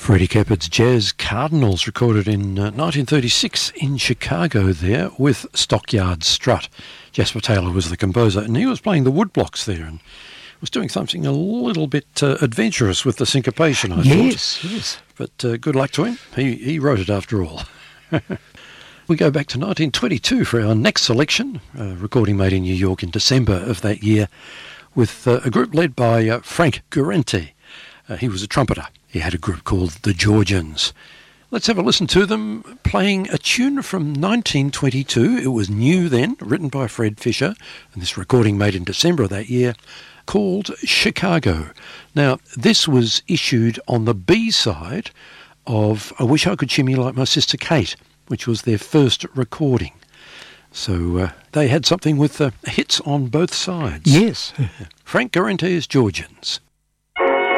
Freddie Keppard's Jazz Cardinals, recorded in 1936 in Chicago there with Stockyard Strut. Jasper Taylor was the composer, and he was playing the woodblocks there and was doing something a little bit adventurous with the syncopation, I thought. Yes. But good luck to him. He wrote it after all. We go back to 1922 for our next selection, a recording made in New York in December of that year with a group led by Frank Guarente. He was a trumpeter. He had a group called the Georgians. Let's have a listen to them playing a tune from 1922. It was new then, written by Fred Fisher, and this recording made in December of that year, called Chicago. Now, this was issued on the B-side of I Wish I Could Shimmy Like My Sister Kate, which was their first recording. So they had something with hits on both sides. Yes. Frank Guarente's Georgians.